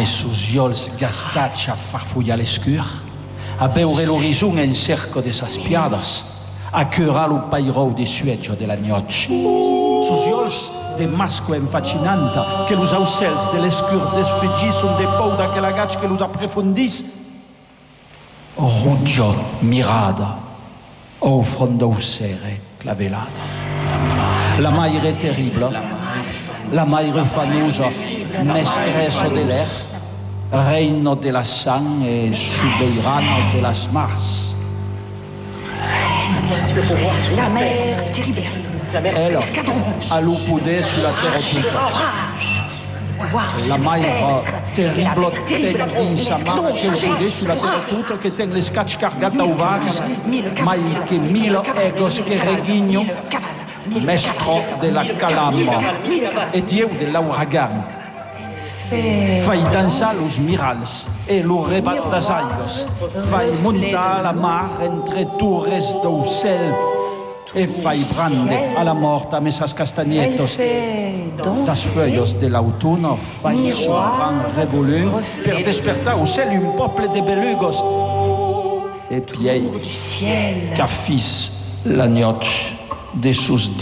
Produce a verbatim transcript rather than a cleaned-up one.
mes sus iols gastats a farfullar l'escur, a veure l'horizon en cerco de sas piadas, a curar lo pairou de sueggio de la nioche. Sus iols de masco enfacinanta, que los aucels de l'escur desfeggisson de pou d'aquel agach que los aprofundís. Ruggio mirada, au frondou serre clavelada. La maire terrible, la maire fanusa, mestresso de l'air, reino de la sang et souverain de las mars. La mer terrible. Elle a l'oupudé sur la terre occulte. La maire terrible ten in sa marche l'oupudé sur la terre occulte che ten les cach cargat d'auvacs, mai che mille egos che reguigno, mestro de la calama e dieu de l'auragan. Fai dansar los mirals e lo rebat das aigos, fai montar la mar entre torres d'ocel e fai brande a la morta mesas castagnetos. Das feuillos de l'autunno fai son gran revolum per despertar au cel un peuple de belugos e piei qu'affis la nioche de sus